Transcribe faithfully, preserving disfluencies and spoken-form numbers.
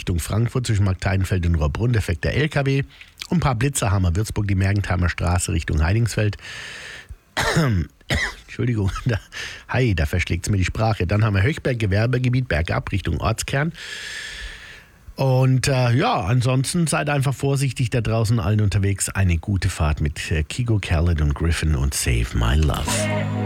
Richtung Frankfurt zwischen Markteidenfeld und Rohrbrunn, defekter L K W. Und ein paar Blitzer haben wir Würzburg, die Mergentheimer Straße Richtung Heidingsfeld. Entschuldigung, da, hi, da verschlägt es mir die Sprache. Dann haben wir Höchberg, Gewerbegebiet, bergab Richtung Ortskern. Und äh, ja, ansonsten seid einfach vorsichtig da draußen allen unterwegs. Eine gute Fahrt mit äh, Kigo, Khaled und Griffin und Save My Love.